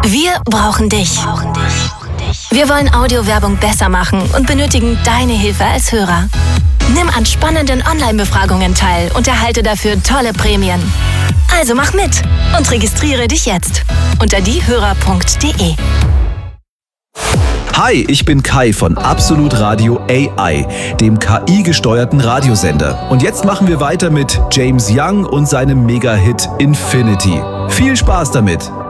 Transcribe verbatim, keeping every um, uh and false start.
Wir brauchen dich. Wir wollen Audiowerbung besser machen und benötigen deine Hilfe als Hörer. Nimm an spannenden Online-Befragungen teil und erhalte dafür tolle Prämien. Also mach mit und registriere dich jetzt unter diehörer punkt de. Hi, ich bin Kai von Absolut Radio A I, dem K I-gesteuerten Radiosender. Und jetzt machen wir weiter mit James Young und seinem Mega-Hit Infinity. Viel Spaß damit!